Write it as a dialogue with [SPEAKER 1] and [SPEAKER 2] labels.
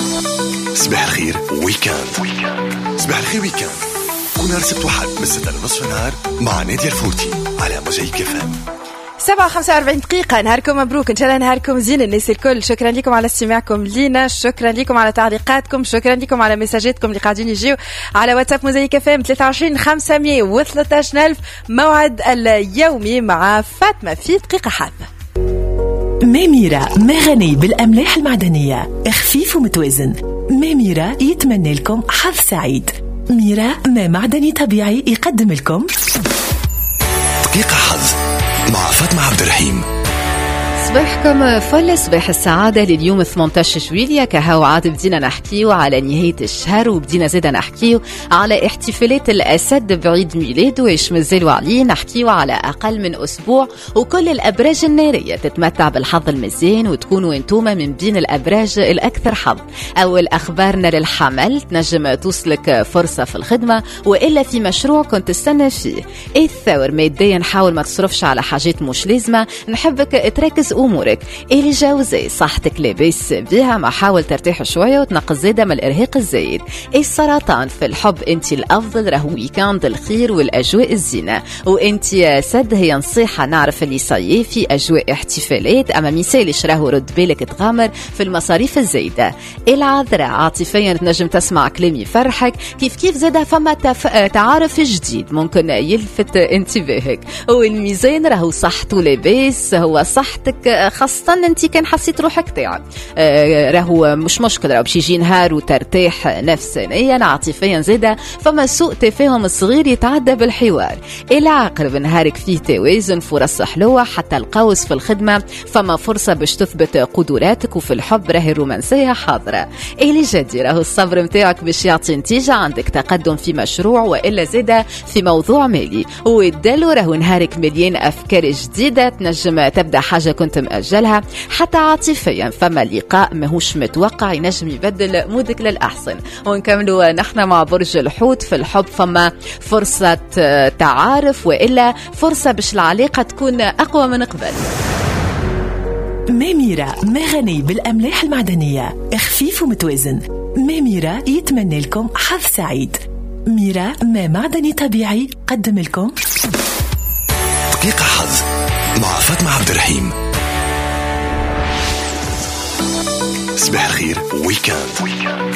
[SPEAKER 1] صباح الخير ويكاند. صباح الخير ويكاند كل نهار سبت وحد من 6 لنصف النهار مع نادية الفوتي على موزايك FM.
[SPEAKER 2] 7:45 دقيقة. نهاركم مبروك، إن شاء الله نهاركم زين الناس الكل. شكرا لكم على استماعكم لينا، شكرا لكم على تعليقاتكم، شكرا لكم على مساجاتكم اللي قاعدين يجيو على واتساب موزايك FM 23 513,000. موعد اليومي مع فاطمة في دقيقة حظ.
[SPEAKER 3] ميميرا ما غني بالأملاح المعدنية، خفيف ومتوازن. ميميرا يتمنى لكم حظ سعيد. ميرا ما معدني طبيعي يقدم لكم
[SPEAKER 1] دقيقة حظ مع فاطمة عبد الرحيم.
[SPEAKER 4] صباحكم فل، صباح السعادة لليوم 18 جويلية. كهو عاد بدينا نحكيو على نهاية الشهر، وبدينا زيدا نحكيو على احتفالات الأسد بعيد ميلاده وإيش مازالوا عليه. نحكيو على أقل من أسبوع وكل الأبراج النارية تتمتع بالحظ المزين، وتكونوا انتوما من بين الأبراج الأكثر حظ. أول أخبارنا للحمل، تنجم توصلك فرصة في الخدمة وإلا في مشروع كنت تستنى فيه. الثور ماديا حاول ما تصرفش على حاجات مش لازمة، نحبك تركز أمورك. الجوزاء صحتك لاباس بها، ما حاول ترتاح شوية وتنقص زيادة من الإرهاق الزايد. السرطان في الحب أنت الأفضل، راهو ويكاند الخير والأجواء الزينة. وأنت يا سد هي نصيحة، نعرف اللي صايي في أجواء احتفالات، أما مثالش راهو رد بالك تغامر في المصاريف الزايدة. العذراء عاطفيا تنجم تسمع كلام يفرحك، كيف زادة فما تعارف جديد ممكن يلفت انتباهك. والميزان راهو صحته لاباس، هو صحتك خاصة انت كان حسيت روحك تعب، راهو مش مشكلة، راهو باش يجي نهار وترتاح نفسيا عاطفيا زادا، فما سوء تفاهم صغير يتعدى بالحوار. العقرب نهارك فيه توازن، فرص حلوة. حتى القوس في الخدمة فما فرصة باش تثبت قدراتك، وفي الحب راهي الرومانسية حاضرة. الجدي راهو الصبر متاعك باش يعطي نتيجة، عندك تقدم في مشروع وإلا زادا في موضوع مالي. والدلو راهو نهارك مليان أفكار جديدة، تنجم تبدأ حاجة كنت مأجلها. حتى عاطفيا فما لقاء ماهوش متوقع ينجم يبدل مودك للأحسن. ونكملوا نحن مع برج الحوت، في الحب فما فرصة تعارف وإلا فرصة باش العلاقة تكون أقوى من قبل.
[SPEAKER 3] ميميرا ما غني بالأملاح المعدنية، خفيف ومتوازن. ميميرا يتمنى لكم حظ سعيد. ميرا ما معدني طبيعي قدم لكم
[SPEAKER 1] دقيقة حظ مع فاطمة عبد الرحيم. صباح الخير ويكاند.